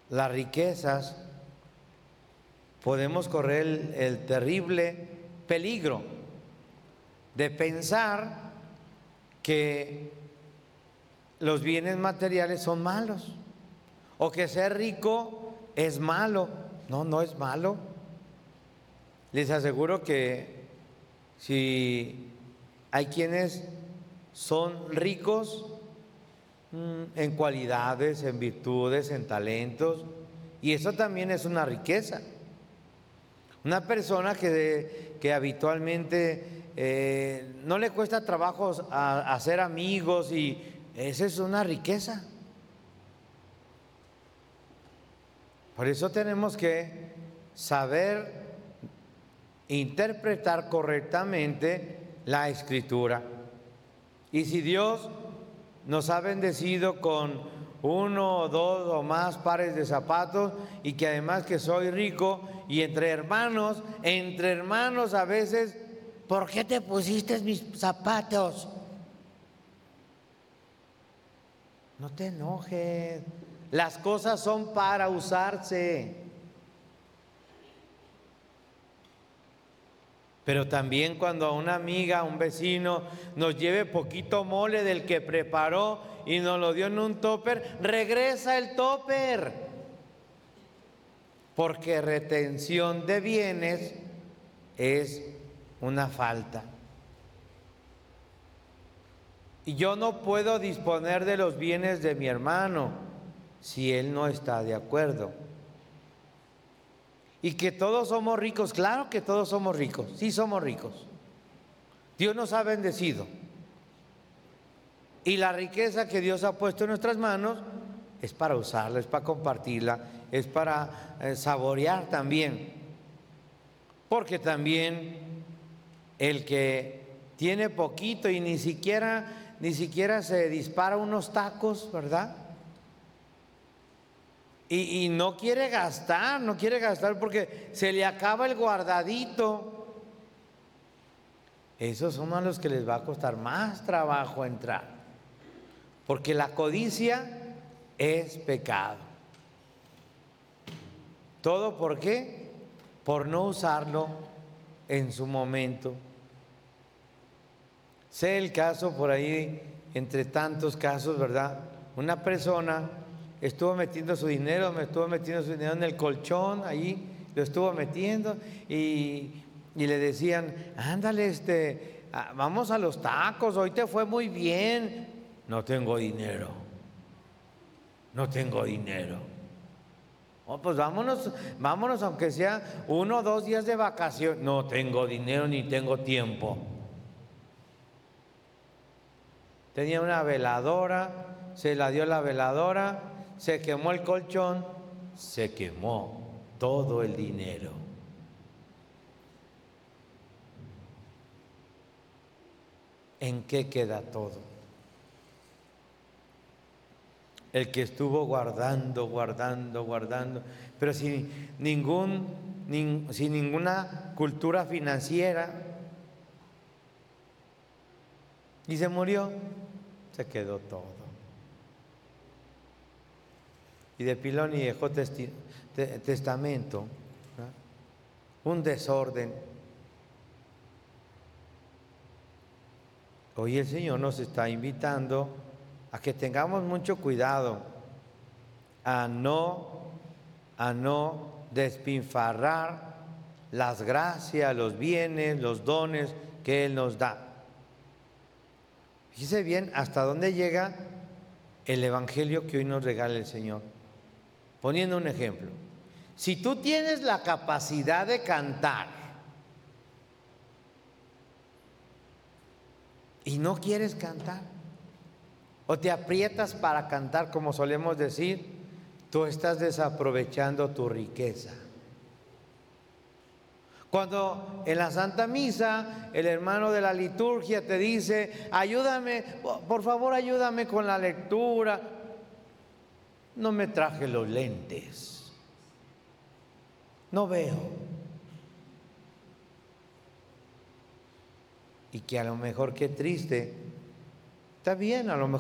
las riquezas, podemos correr el terrible peligro de pensar que los bienes materiales son malos o que ser rico es malo. No, no es malo. Les aseguro que si hay quienes son ricos en cualidades, en virtudes, en talentos, y eso también es una riqueza. Una persona que habitualmente no le cuesta trabajo hacer amigos, y esa es una riqueza. Por eso tenemos que saber interpretar correctamente la Escritura. Y si Dios nos ha bendecido con 1, 2 o más pares de zapatos, y que además que soy rico, y entre hermanos a veces, ¿por qué te pusiste mis zapatos? No te enojes, las cosas son para usarse. Pero también cuando a una amiga, a un vecino, nos lleve poquito mole del que preparó y nos lo dio en un tóper, regresa el tóper. Porque retención de bienes es una falta. Y yo no puedo disponer de los bienes de mi hermano si él no está de acuerdo. Y que todos somos ricos, claro que todos somos ricos, sí somos ricos. Dios nos ha bendecido. Y la riqueza que Dios ha puesto en nuestras manos es para usarla, es para compartirla, es para saborear también. Porque también el que tiene poquito y ni siquiera se dispara unos tacos, ¿verdad? Y no quiere gastar porque se le acaba el guardadito. Esos son a los que les va a costar más trabajo entrar, porque la codicia es pecado. ¿Todo por qué? Por no usarlo en su momento. Sé el caso por ahí, entre tantos casos, ¿verdad? Una persona estuvo metiendo su dinero en el colchón, ahí lo estuvo metiendo, y le decían, ándale, vamos a los tacos, hoy te fue muy bien. No tengo dinero. Oh, pues vámonos aunque sea 1 o 2 días de vacación. No tengo dinero ni tengo tiempo. Tenía una veladora, se la dio la veladora, se quemó el colchón, se quemó todo el dinero. ¿En qué queda todo? El que estuvo guardando, pero sin ninguna cultura financiera, y se murió, se quedó todo. Y de pilón y dejó testamento, ¿verdad? Un desorden. Hoy el Señor nos está invitando a que tengamos mucho cuidado, a no despilfarrar las gracias, los bienes, los dones que Él nos da. Fíjese bien hasta dónde llega el evangelio que hoy nos regala el Señor. Poniendo un ejemplo, si tú tienes la capacidad de cantar y no quieres cantar, o te aprietas para cantar, como solemos decir, tú estás desaprovechando tu riqueza. Cuando en la Santa Misa el hermano de la liturgia te dice, ayúdame, por favor ayúdame con la lectura, no me traje los lentes, no veo. Y que a lo mejor, qué triste, está bien, a lo mejor